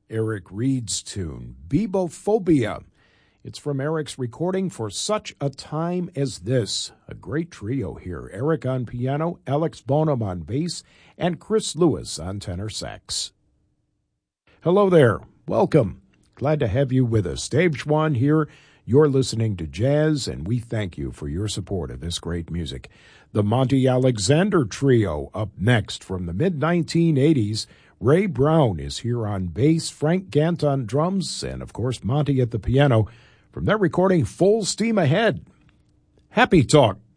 Eric Reed's tune, Bebophobia. It's from Eric's recording For Such a Time as This. A great trio here. Eric on piano, Alex Bonham on bass, and Chris Lewis on tenor sax. Hello there. Welcome. Glad to have you with us. Dave Schwann here. You're listening to Jazz, and we thank you for your support of this great music. The Monty Alexander Trio up next from the mid-1980s. Ray Brown is here on bass, Frank Gant on drums, and, of course, Monty at the piano. From that recording, Full Steam Ahead. Happy Talk.